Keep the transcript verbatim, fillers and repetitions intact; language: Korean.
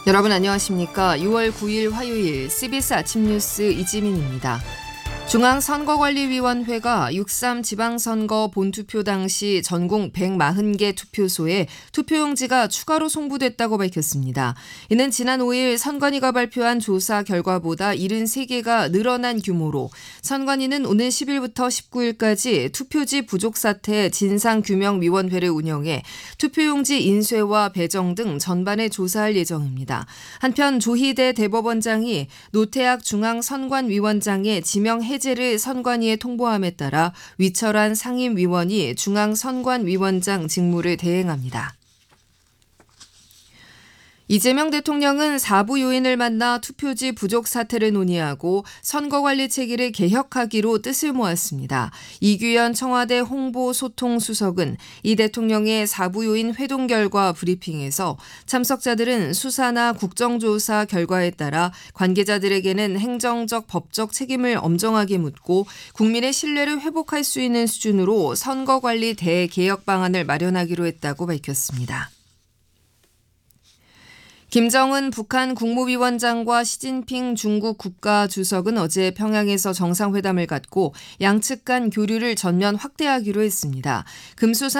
여러분 안녕하십니까. 유월 구일 화요일 씨비에스 아침 뉴스 이지민입니다. 중앙선거관리위원회가 육삼 지방선거 본투표 당시 전국 백사십 개 투표소에 투표용지가 추가로 송부됐다고 밝혔습니다. 이는 지난 오일 선관위가 발표한 조사 결과보다 칠십삼 개가 늘어난 규모로 선관위는 오는 십일부터 십구일까지 투표지 부족 사태 진상규명위원회를 운영해 투표용지 인쇄와 배정 등 전반에 조사할 예정입니다. 한편 조희대 대법원장이 노태학 중앙선관위원장의 지명 해제를 선관위에 통보함에 따라 위철한 상임위원이 중앙선관위원장 직무를 대행합니다. 이재명 대통령은 사부 요인을 만나 투표지 부족 사태를 논의하고 선거관리 체계를 개혁하기로 뜻을 모았습니다. 이규현 청와대 홍보소통수석은 이 대통령의 사부 요인 회동 결과 브리핑에서 참석자들은 수사나 국정조사 결과에 따라 관계자들에게는 행정적 법적 책임을 엄정하게 묻고 국민의 신뢰를 회복할 수 있는 수준으로 선거관리 대개혁 방안을 마련하기로 했다고 밝혔습니다. 김정은 북한 국무위원장과 시진핑 중국 국가주석은 어제 평양에서 정상회담을 갖고 양측 간 교류를 전면 확대하기로 했습니다. 금수산